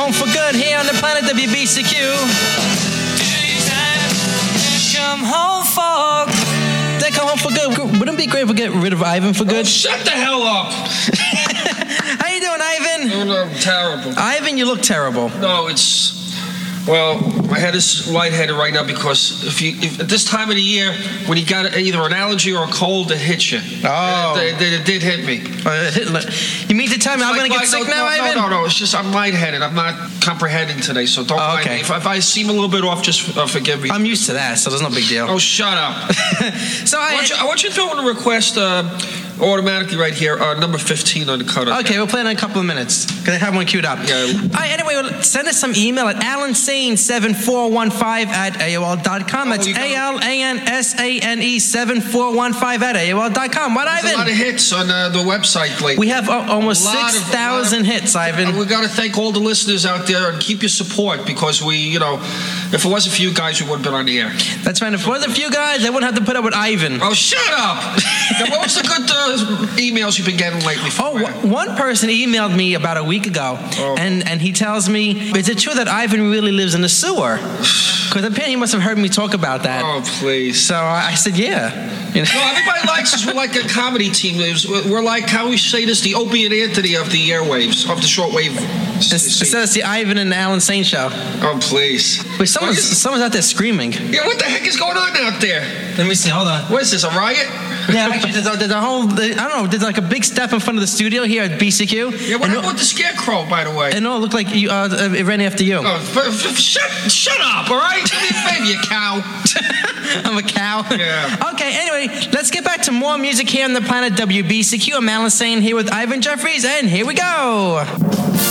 home for good here on the planet WBCQ. Come home for good. They come home for good. Wouldn't it be great if we get rid of Ivan for good? Oh, shut the hell up. How you doing, Ivan? No, terrible. Ivan, you look terrible. No, well, my head is lightheaded right now because if at this time of the year, when you got either an allergy or a cold, it hits you. Oh. It did hit me. You mean to tell me I'm going to get sick now, Ivan? No. It's just I'm lightheaded. I'm not comprehending today, so don't mind me. If I seem a little bit off, just forgive me. I'm used to that, so there's no big deal. Oh, shut up. So I want you to throw in a request automatically right here, number 15 on the cutoff. Okay, we'll play it in a couple of minutes, because I have one queued up. Yeah. Anyway, send us some email at alansane7415@AOL.com. That's ALANSANE7415@AOL.com. What, Ivan? There's a lot of hits on the website lately. We have almost 6,000 hits, Ivan. We got to thank all the listeners out there and keep your support because if it wasn't for you guys, we wouldn't have been on the air. That's right. If it wasn't for you guys, I wouldn't have to put up with Ivan. Oh, shut up! Now, what was the good emails you've been getting lately? One person emailed me about a week ago, and he tells me, is it true that Ivan really lives in a sewer? Because apparently he must have heard me talk about that. Oh, please. So I said, yeah. No, everybody likes us. We're like a comedy team. We're like, how we say this, the Opie and Anthony of the airwaves, of the shortwave. Instead, it's the Ivan and Alan Sane show. Oh, please. Wait, someone's out there screaming. Yeah, what the heck is going on out there? Let me see, hold on. What is this, a riot? Yeah, actually, there's a whole, I don't know, there's like a big step in front of the studio here at BCQ. Yeah, what happened with the scarecrow, by the way? And it looked like it ran after you. Oh, shut up, all right? Do me a favor, you cow. I'm a cow? Yeah. Okay, anyway, let's get back to more music here on the planet WBCQ. I'm Alan Sane here with Ivan Jeffries, and here we go.